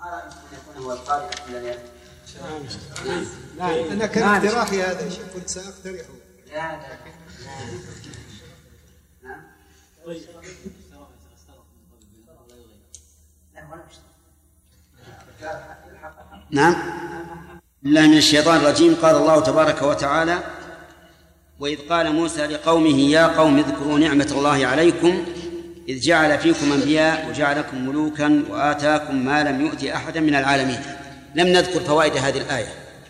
يكون هو القارئ الذي نعم أنا كان اقتراحي هذا يا شيخ، كنت سأقترحه. لا نعم. الله من الشيطان الرجيم. قال الله تبارك وتعالى: وإذ قال موسى لقومه يا قوم اذكروا نعمة الله عليكم إذ جعل فيكم أنبياء وجعلكم ملوكا وآتاكم ما لم يؤت أحدا من العالمين. لم نذكر فوائد هذه الآية،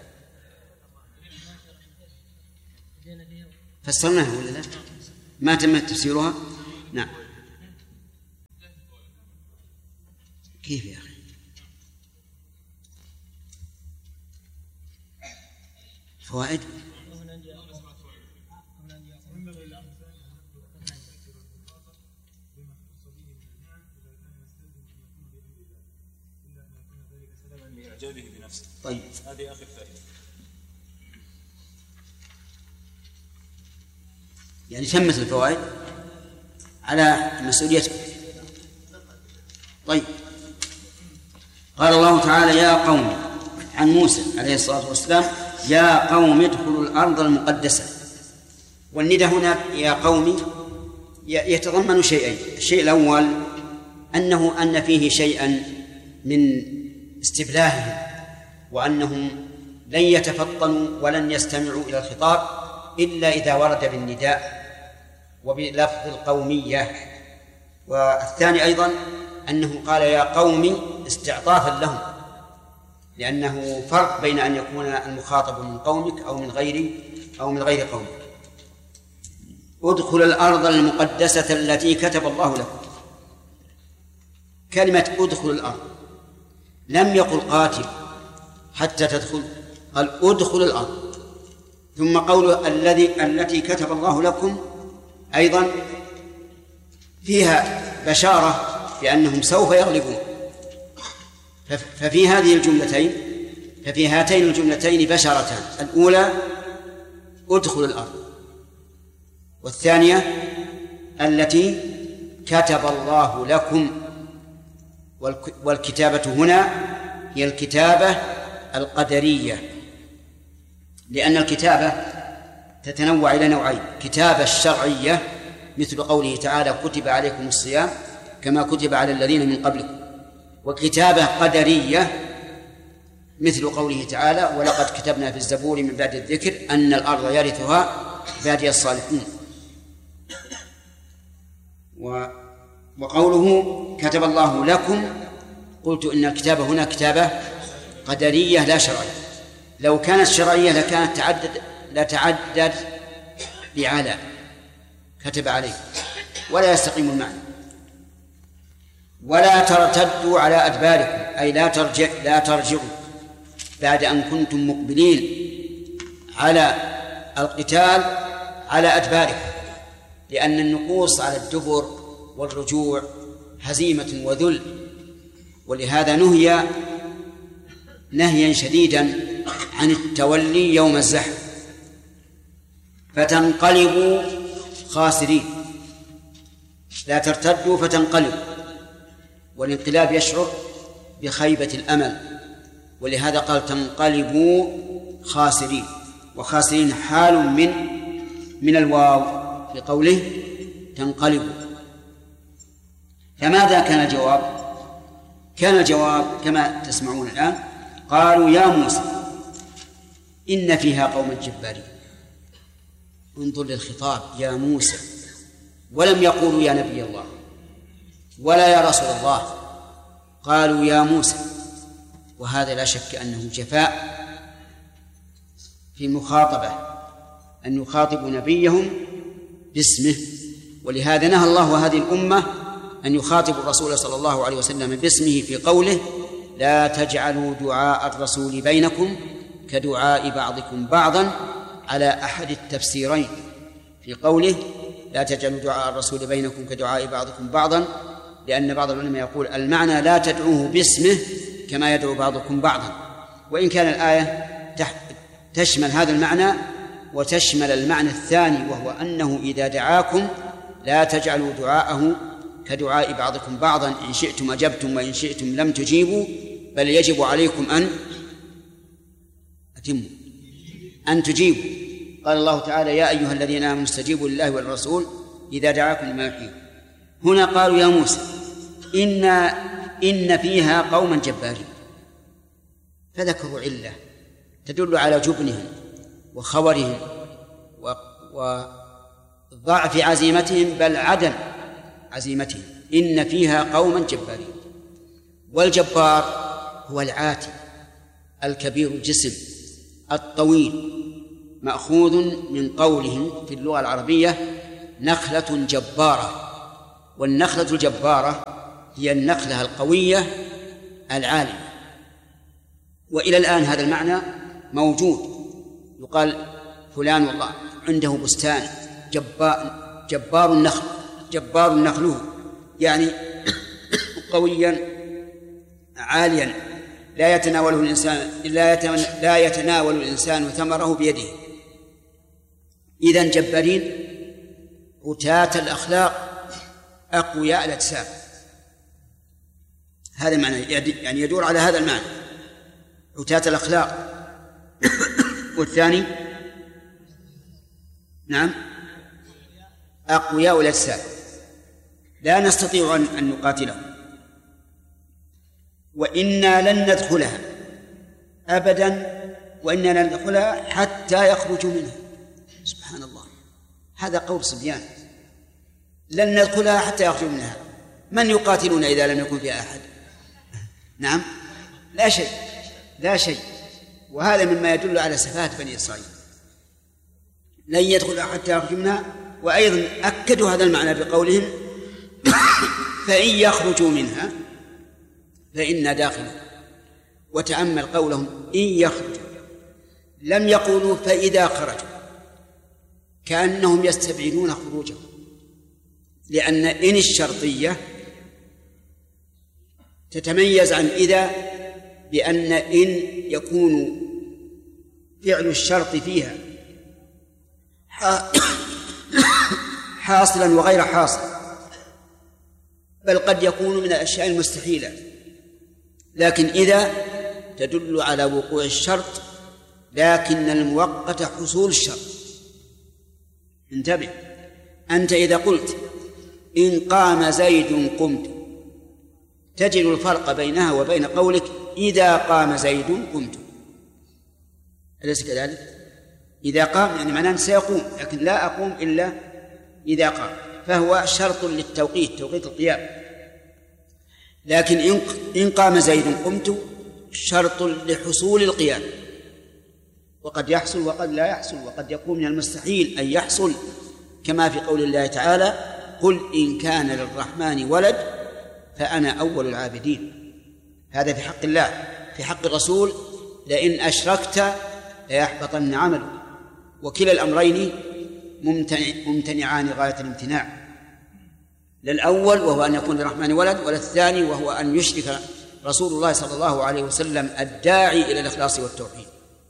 فسرناها ولا لا؟ ما تم تفسيرها. نعم. كيف يا أخي؟ فوائد طيب. هذه آخر فائدة. يعني تمت الفوائد على مسؤوليتكم. طيب. قال الله تعالى: يا قوم، عن موسى عليه الصلاة والسلام: يا قوم ادخلوا الأرض المقدسة. والندى هنا يا قوم يتضمن شيئين. الشيء الأول أن فيه شيئا من استبلاههم، وأنهم لن يتفطنوا ولن يستمعوا إلى الخطاب إلا إذا ورد بالنداء وبلفظ القومية. والثاني أيضا أنه قال يا قوم استعطافا لهم، لأنه فرق بين أن يكون المخاطب من قومك أو من غير قومك. ادخل الأرض المقدسة التي كتب الله لكم. كلمة ادخل الأرض لم يقل قاتل حتى تدخل، قال ادخل الأرض. ثم قوله التي كتب الله لكم أيضا فيها بشارة بأنهم سوف يغلبون. ففي هاتين الجملتين بشارتان: الأولى ادخل الأرض، والثانية التي كتب الله لكم. والكتابة هنا هي الكتابة القدرية، لأن الكتابة تتنوع إلى نوعين: كتابة الشرعية مثل قوله تعالى كتب عليكم الصيام كما كتب على الذين من قبلكم، وكتابة قدرية مثل قوله تعالى ولقد كتبنا في الزبور من بعد الذكر أن الأرض يرثها عبادي الصالحون. وقوله كتب الله لكم قلت إن الكتابة هنا كتابة قدرية لا شرعية. لو كانت شرعية لكانت تعدد بعلى كتب عليه، ولا يستقيم المعنى. ولا ترتدوا على أدباركم، أي لا ترجعوا بعد أن كنتم مقبلين على القتال على أدباركم، لأن النقوص على الدبر والرجوع هزيمة وذل، ولهذا نهي نهيا شديدا عن التولي يوم الزحف، فتنقلبوا خاسرين. لا ترتدوا فتنقلبوا، والانقلاب يشعر بخيبة الأمل، ولهذا قال تنقلبوا خاسرين، وخاسرين حال من الواو في قوله تنقلبوا. فماذا كان الجواب؟ كان الجواب كما تسمعون الآن: قالوا يا موسى إن فيها قوما جبارين. انظر للخطاب يا موسى، ولم يقولوا يا نبي الله ولا يا رسول الله، قالوا يا موسى. وهذا لا شك أنه جفاء في المخاطبة، أن يخاطبوا نبيهم باسمه. ولهذا نهى الله هذه الأمة أن يخاطب الرسول صلى الله عليه وسلم باسمه في قوله لا تجعلوا دعاء الرسول بينكم كدعاء بعضكم بعضا، على أحد التفسيرين في قوله لا تجعلوا دعاء الرسول بينكم كدعاء بعضكم بعضا، لأن بعض العلماء يقول المعنى لا تدعوه باسمه كما يدعو بعضكم بعضا، وإن كان الآية تشمل هذا المعنى وتشمل المعنى الثاني، وهو أنه إذا دعاكم لا تجعلوا دعاءه كدعاء بعضكم بعضا، إن شئتم أجبتم وإن شئتم لم تجيبوا بل يجب عليكم أن تجيبوا. قال الله تعالى: يا أيها الذين آمنوا استجيبوا لله والرسول إذا دعاكم لما يحييكم. هنا قالوا: يا موسى إن فيها قوما جبارين، فذكروا علة تدل على جبنهم وخورهم وضعف عزيمتهم، بل عدم عزيمتهم. إن فيها قوما جبارين. والجبار هو العاتي الكبير الجسم الطويل، مأخوذ من قولهم في اللغة العربية: نخلة جبارة. والنخلة الجبارة هي النخلة القوية العالية. وإلى الآن هذا المعنى موجود، يقال فلان والله عنده بستان جبار النخل، جبار نخله، يعني قويا عاليا لا يتناول الإنسان ثمره بيده. إذن جبارين عتاة الأخلاق أقوياء الأجسام. هذا المعنى، يعني يدور على هذا المعنى، عتاة الأخلاق. والثاني نعم أقوياء الأجسام، لا نستطيع أن نقاتلهم، وإنا لن ندخلها أبدا، وإنا لن ندخلها حتى يخرجوا منها. سبحان الله، هذا قول صبيان. لن ندخلها حتى يخرجوا منها. من يقاتلون إذا لم يكن فيها أحد؟ نعم، لا شيء. وهذا مما يدل على سفاهة بني إسرائيل. لن يدخلها حتى يخرجوا منها. وأيضا أكدوا هذا المعنى بقولهم: فإن يخرجوا منها فإنا داخلون. وتأمل قولهم: إن يخرجوا، لم يقولوا فإذا خرجوا، كأنهم يستبعدون خروجهم، لأن إن الشرطية تتميز عن إذا بأن إن يكون فعل الشرط فيها حاصلا وغير حاصل، بل قد يكون من الأشياء المستحيلة. لكن إذا تدل على وقوع الشرط، لكن المؤقت حصول الشرط. انتبه، أنت إذا قلت: إن قام زيد قمت، تجد الفرق بينها وبين قولك: إذا قام زيد قمت. أليس كذلك؟ إذا قام يعني معناه سيقوم، لكن لا أقوم إلا إذا قام، فهو شرط للتوقيت، توقيت القيام. لكن إن قام زيد قمت شرط لحصول القيام، وقد يحصل وقد لا يحصل، وقد يكون من المستحيل أن يحصل، كما في قول الله تعالى: قل إن كان للرحمن ولد فأنا أول العابدين. هذا في حق الله. في حق الرسول: لئن أشركت ليحبطن عمله. وكلا الأمرين ممتنعان غاية الامتناع، لا الأول وهو أن يكون للرحمن ولد، ولا الثاني وهو أن يشرك رسول الله صلى الله عليه وسلم الداعي إلى الإخلاص والتوحيد.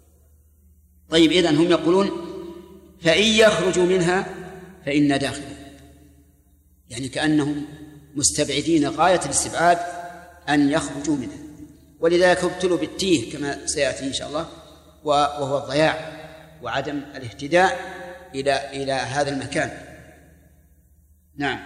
طيب، إذن هم يقولون: فإن يخرجوا منها فإنا داخلون، يعني كأنهم مستبعدين غاية الاستبعاد أن يخرجوا منها. ولذلك ابتلوا بالتيه كما سيأتي إن شاء الله، وهو الضياع وعدم الاهتداء إلى هذا المكان. نعم.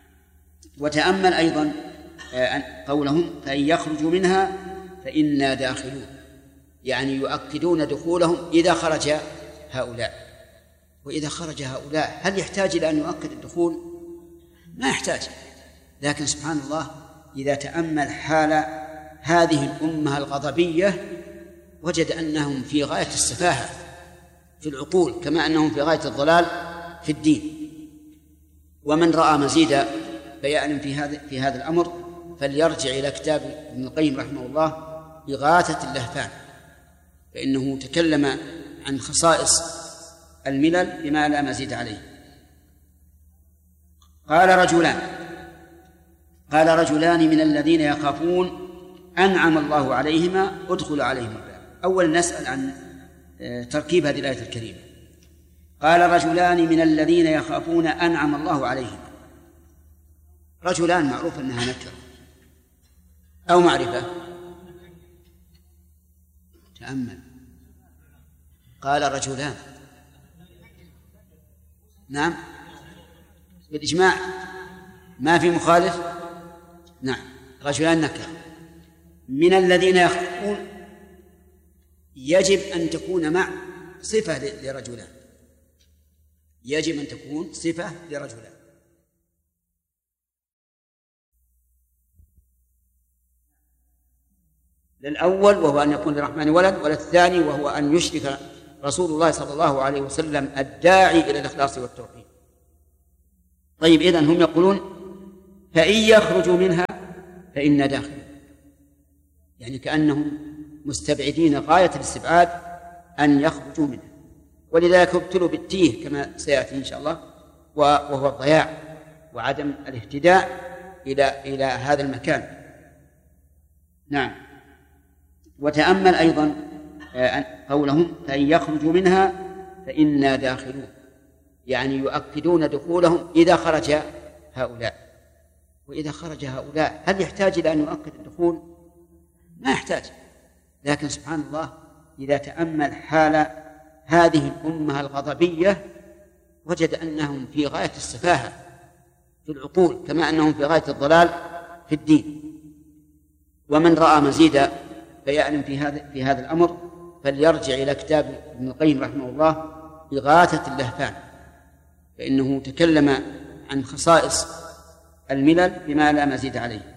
وتأمل أيضا قولهم: فإن يخرجوا منها فإنا داخلون، يعني يؤكدون دخولهم إذا خرج هؤلاء. وإذا خرج هؤلاء هل يحتاج إلى أن يؤكد الدخول؟ ما يحتاج. لكن سبحان الله، إذا تأمل حال هذه الأمة الغضبية وجد أنهم في غاية السفاهة في العقول، كما أنهم في غاية الضلال في الدين. ومن رأى مزيد بيان في هذا الأمر فليرجع إلى كتاب ابن القيم رحمه الله إغاثة اللهفان، فإنه تكلم عن خصائص الملل بما لا مزيد عليه. قال رجلان من الذين يخافون أنعم الله عليهما ادخلوا عليهم الباب. أولا نسأل عن تركيب هذه الآية الكريمة. قال رجلان من الذين يخافون أنعم الله عليهما. رجلان معروف أنها نكرة أو معرفة؟ تأمل. قال رجلان. نعم بالإجماع ما في مخالف. نعم رجلان نكرة. من الذين يخافون يجب أن تكون مع صفة لرجلان، يجب أن تكون صفة لرجلان. للأول وهو أن يكون للرحمن ولد، وللثاني وهو أن يشرك رسول الله صلى الله عليه وسلم الداعي إلى الإخلاص والتوحيد. طيب إذن هم يقولون فإن يخرجوا منها فإنا داخل، يعني كأنهم مستبعدين غاية الاستبعاد أن يخرجوا منها، ولذلك ابتلوا بالتيه كما سيأتي إن شاء الله، وهو الضياع وعدم الاهتداء إلى هذا المكان. نعم. وتأمل أيضا قولهم فإن يخرجوا منها فإنا داخلون، يعني يؤكدون دخولهم إذا خرج هؤلاء. وإذا خرج هؤلاء هل يحتاج إلى أن يؤكد الدخول؟ ما يحتاج. لكن سبحان الله إذا تأمل حال هذه الأمة الغضبية وجد أنهم في غاية السفاهة في العقول كما أنهم في غاية الضلال في الدين. ومن رأى مزيد بيان في هذا الأمر فليرجع إلى كتاب ابن القيم رحمه الله إغاثة اللهفان، فإنه تكلم عن خصائص الملل بما لا مزيد عليه.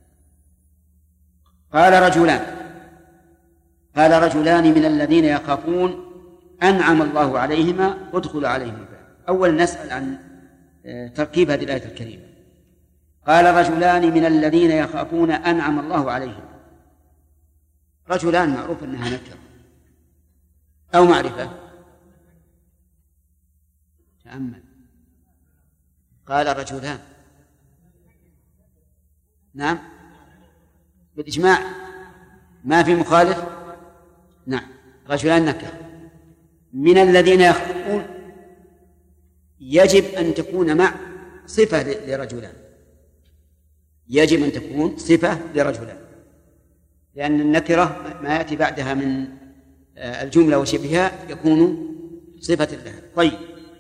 قال رجلان من الذين يخافون أنعم الله عليهما ادخلوا عليهم الباب. أول نسأل عن تركيب هذه الآية الكريمة. قال رجلان من الذين يخافون أنعم الله عليهم. رجلان معروف أنها نكرة أو معرفة. تأمل. قال رجلان. نعم بالإجماع ما في مخالف. نعم رجلان نكرة. من الذين يخافون يجب أن تكون مع صفة لرجلان، يجب أن تكون صفة لرجلان، لأن النكرة ما يأتي بعدها من الجملة وشبهها يكون صفة لها. طيب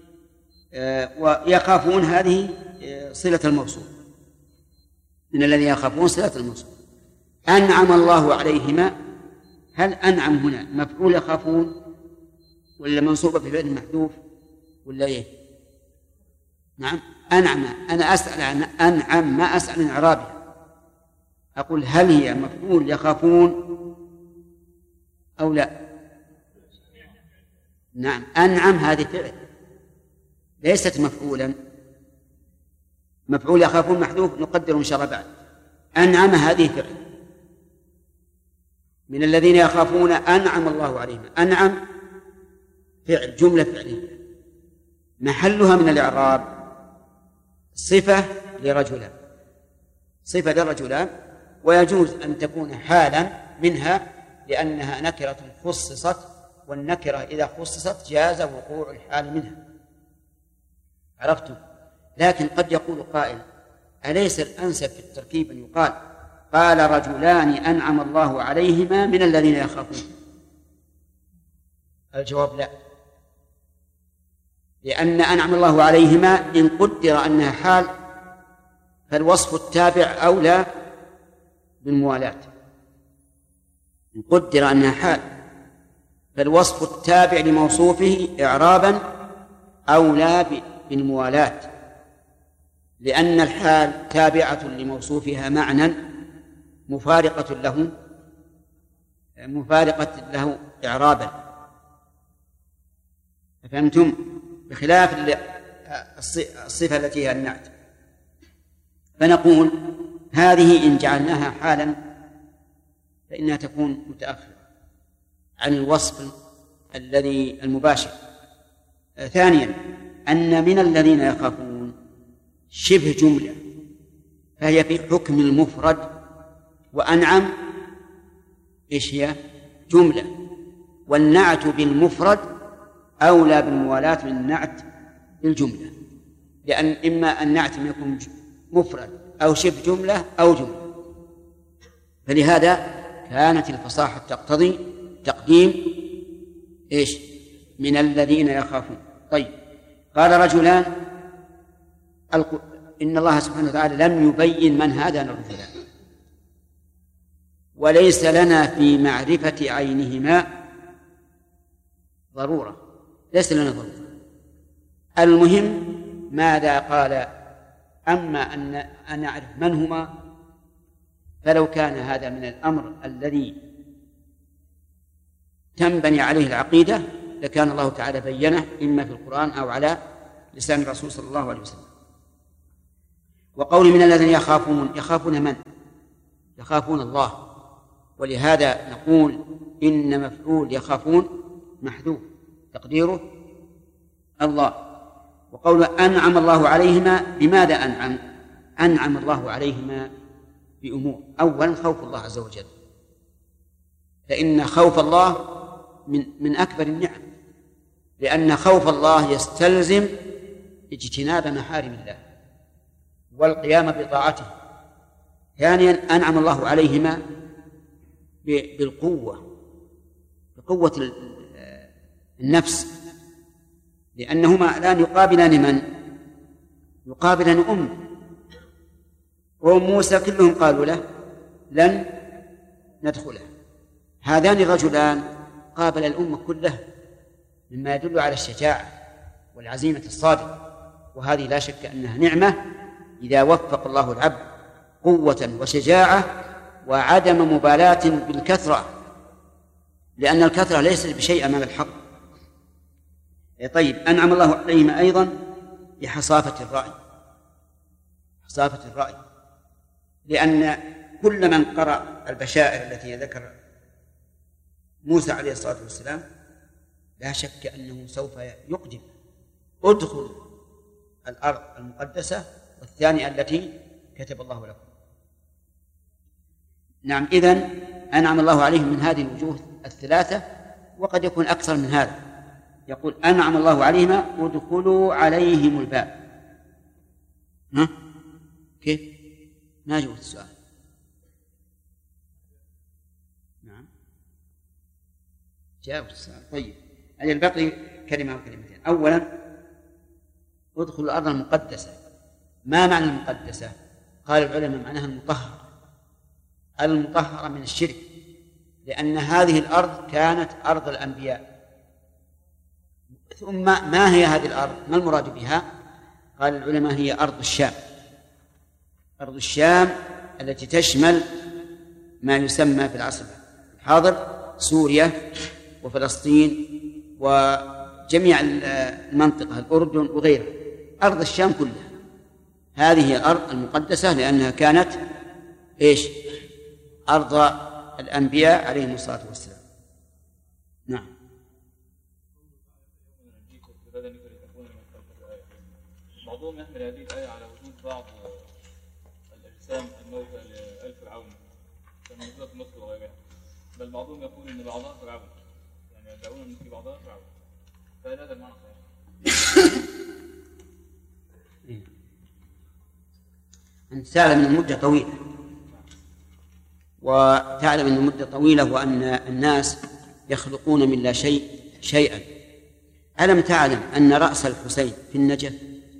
ويخافون هذه صلة الموصول. من الذين يخافون صلة الموصول. أنعم الله عليهما، هل أنعم هنا مفعول يخافون ولا منصوبة في فعل محذوف ولا إيه؟ نعم أنعم. أنا أسأل عن أنعم ما أسأل عن إعرابها. أقول هل هي مفعول يخافون أو لا؟ نعم أنعم هذه فعل ليست مفعولا. مفعول يخافون محذوف نقدر إن شاء الله بعد. أنعم هذه فعل. من الذين يخافون أنعم الله عليهم. أنعم فعل جملة فعلية محلها من الإعراب صفة لرجلان، صفة لرجلان، ويجوز أن تكون حالا منها لأنها نكرة خصصت، والنكرة إذا خصصت جاز وقوع الحال منها. عرفتم؟ لكن قد يقول قائل أليس الأنسب في التركيب أن يقال قال رجلان أنعم الله عليهما من الذين يخافون؟ الجواب لا، لأن أنعم الله عليهما إن قدر أنها حال فالوصف التابع أولى بالموالاة. إن قدر أنها حال فالوصف التابع لموصوفه إعرابا أولى بالموالاة، لأن الحال تابعة لموصوفها معنى مفارقة له إعرابا. فهمتم؟ بخلاف الصفة التي هي النعت. فنقول هذه إن جعلناها حالا فإنها تكون متأخرة عن الوصف الذي المباشر. ثانيا أن من الذين يخافون شبه جملة، فهي في حكم المفرد، وأنعم إيش هي؟ جملة، والنعت بالمفرد أولى بالموالاة من النعت بالجملة، لأن إما النعت يكون مفرد أو شبه جملة أو جملة. فلهذا كانت الفصاحة تقتضي التقديم إيش؟ من الذين يخافون. طيب، قال رجلان إن الله سبحانه وتعالى لم يبين من هذان الرجلان، وليس لنا في معرفة عينهما ضرورة، ليس لنا ضرورة. المهم ماذا قال؟ أما أن نعرف من هما، فلو كان هذا من الأمر الذي تنبني عليه العقيدة لكان الله تعالى بينه إما في القرآن أو على لسان الرسول صلى الله عليه وسلم. وقول من الذين يخافون من؟ يخافون الله، ولهذا نقول إن مفعول يخافون محذوف تقديره الله. وقول أنعم الله عليهما، بماذا أنعم؟ أنعم الله عليهما بأمور. أولا خوف الله عز وجل، فإن خوف الله من أكبر النعم، لأن خوف الله يستلزم اجتناب محارم الله والقيام بطاعته. ثانيا أنعم الله عليهما بقوة النفس، لأنهما الآن يقابلان من؟ يقابلان وأم موسى كلهم قالوا له لن ندخله. هذان الرجلان قابل الأمة كلها، مما يدل على الشجاعة والعزيمة الصادقة، وهذه لا شك أنها نعمة إذا وفق الله العبد قوة وشجاعة وعدم مبالاة بالكثرة، لأن الكثرة ليست بشيء أمام الحق. طيب، أنعم الله عليهم أيضا بحصافة الرأي، حصافة الرأي، لأن كل من قرأ البشائر التي ذكر موسى عليه الصلاة والسلام لا شك أنه سوف يقدم ادخل الأرض المقدسة، والثانية التي كتب الله لكم. نعم، إذن أنعم الله عليهم من هذه الوجوه الثلاثة، وقد يكون أكثر من هذا. يقول أنعم الله عليهما ادخلوا عليهم الباب. كيف؟ ما جاوبت السؤال. نعم جاوبت السؤال. طيب، هذه البقي كلمة وكلمتين. أولا ادخلوا الأرض المقدسة. ما معنى المقدسة؟ قال العلماء معناها المطهرة من الشرك، لأن هذه الأرض كانت أرض الأنبياء. ثم ما هي هذه الأرض؟ ما المراد بها؟ قال العلماء هي أرض الشام. أرض الشام التي تشمل ما يسمى في العصر الحاضر سوريا وفلسطين وجميع المنطقة، الأردن وغيرها، أرض الشام كلها. هذه هي الأرض المقدسة، لأنها كانت إيش؟ أرض الأنبياء عليهم الصلاة والسلام. نعم. بعضهم يحمل هذه الآية على وجود بعض الأجسام الموتى لآل فرعون كموجودة في مصر وغيرها، بل بعضهم يقول إن بعضها فرعون، يعني يدعون أن في بعضها فرعون، فهل هذا المعنى صحيح؟ أنت تعلم أن المدة طويلة، وتعلم أن المدة طويلة، وأن الناس يخلقون من لا شيء شيئا. ألم تعلم أن رأس الحسين في النجف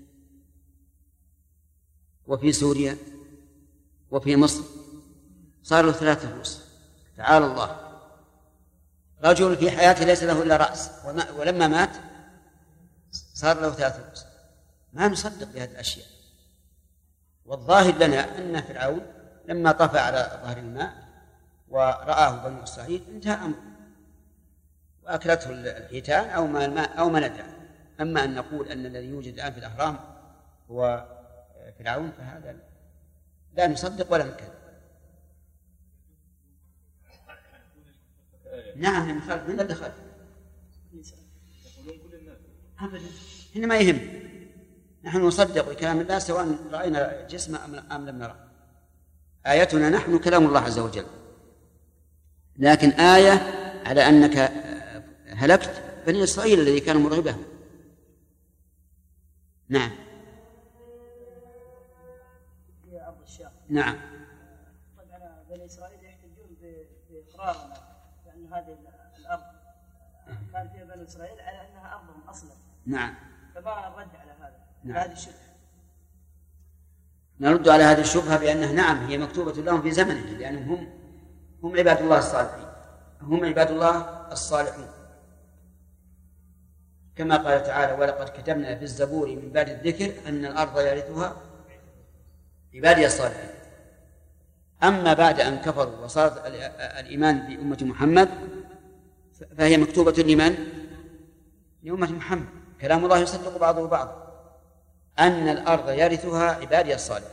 وفي سوريا وفي مصر صار له 3 رؤوس؟ تعالى الله. رجل في حياته ليس له إلا رأس، ولما مات صار له 3 رؤوس. ما نصدق بهذه الأشياء. والظاهر لنا أن فرعون لما طفى على ظهر الماء ورآه بنو إسرائيل انتهى أمره وأكلته الحيتان أو ما ندري. أما أن نقول أن الذي يوجد الآن في الأهرام هو فرعون فهذا لا نصدق ولا نكذب. نعم، من الذي خلف؟ أبدا، هنا ما يهم. نحن نصدق بكلام الله سواء رأينا جسمه أم لم نرى. آيتنا نحن كلام الله عز وجل، لكن آية على أنك هلكت بني إسرائيل الذي كان مرعبهم. نعم. هي أرض الشام. نعم. طبعا بني إسرائيل يحتجون بإقرارنا لأن هذه الأرض كان فيها بني إسرائيل على أنها أرضهم أصلا. نعم. فما الرد على هذا؟ نعم. هذه الشبهة. نرد على هذه الشبهة بأنها نعم هي مكتوبة لهم في زمنه، لأنهم هم عباد الله الصالحين، هم عباد الله الصالحون، كما قال تعالى: ولقد كتبنا في الزبور من بعد الذكر أن الأرض يرثها عبادي الصالحين. أما بعد أن كفروا وصارت الإيمان بأمة محمد فهي مكتوبة لمن؟ لأمة محمد. كلام الله يصدق بعضه بعضا، أن الأرض يرثها عبادي الصالحين.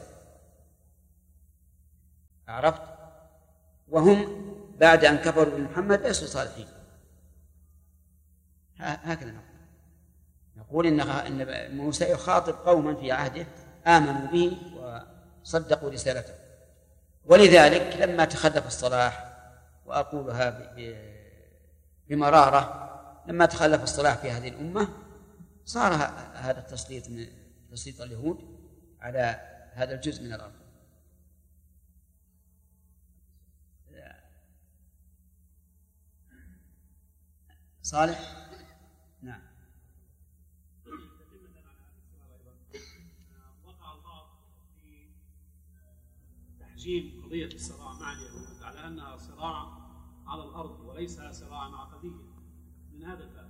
عرفت؟ وهم بعد أن كفروا بمحمد ليسوا صالحين. هكذا نقول إن موسى يخاطب قوما في عهده آمنوا به وصدقوا رسالته، ولذلك لما تخلف الصلاح، وأقولها بمرارة، لما تخلف الصلاح في هذه الأمة صار هذا التسليط من تسليط اليهود على هذا الجزء من الأرض. صالح. نعم. وقع البعض في تحجيم قضية الصراع مع اليهود على أنها صراع على الأرض وليس صراعا عقديا من هذا الباب.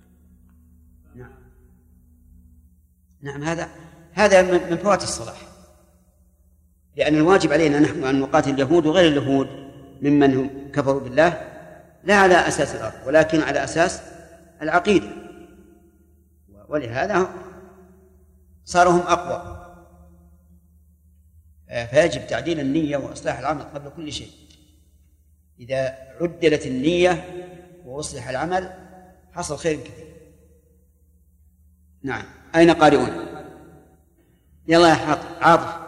نعم هذا من فوات الصلاح، لأن الواجب علينا نحن أن نقاتل اليهود وغير اليهود ممن هم كفروا بالله لا على أساس الأرض ولكن على أساس العقيدة، ولهذا صاروا هم أقوى. فيجب تعديل النية وإصلاح العمل قبل كل شيء. إذا عدلت النية وأصلح العمل حصل خير كثير. نعم. أين قارئون؟ يلا يا عاطف.